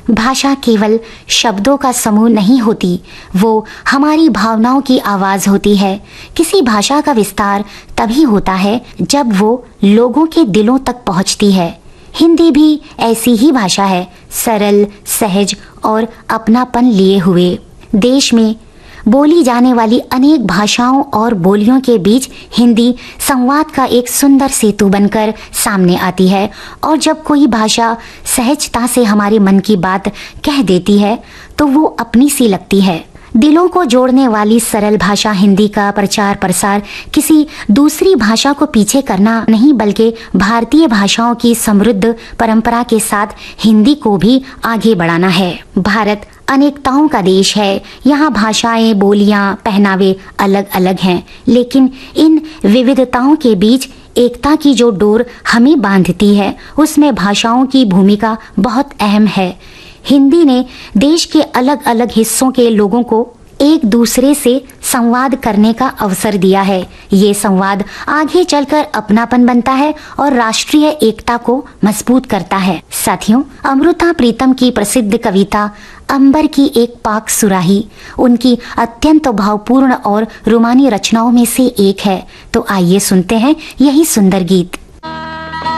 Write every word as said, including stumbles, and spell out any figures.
भाषा केवल शब्दों का समूह नहीं होती, वो हमारी भावनाओं की आवाज होती है। किसी भाषा का विस्तार तभी होता है जब वो लोगों के दिलों तक पहुंचती है। हिंदी भी ऐसी ही भाषा है, सरल, सहज और अपनापन लिए हुए। देश में बोली जाने वाली अनेक भाषाओं और बोलियों के बीच हिंदी संवाद का एक सुंदर सेतु बनकर सामने आती है। और जब कोई भाषा सहजता से हमारे मन की बात कह देती है तो वो अपनी सी लगती है। दिलों को जोड़ने वाली सरल भाषा हिंदी का प्रचार प्रसार किसी दूसरी भाषा को पीछे करना नहीं, बल्कि भारतीय भाषाओं की समृद्ध परंपरा के साथ हिंदी को भी आगे बढ़ाना है। भारत अनेकताओं का देश है। यहाँ भाषाएं, बोलियां, पहनावे अलग अलग हैं, लेकिन इन विविधताओं के बीच एकता की जो डोर हमें बांधती है, उसमें भाषाओं की भूमिका बहुत अहम है। हिंदी ने देश के अलग अलग हिस्सों के लोगों को एक दूसरे से संवाद करने का अवसर दिया है। ये संवाद आगे चलकर अपनापन बनता है और राष्ट्रीय एकता को मजबूत करता है। साथियों, अमृता प्रीतम की प्रसिद्ध कविता अंबर की एक पाक सुराही उनकी अत्यंत भावपूर्ण और रोमानी रचनाओं में से एक है। तो आइए सुनते हैं यही सुंदर गीत।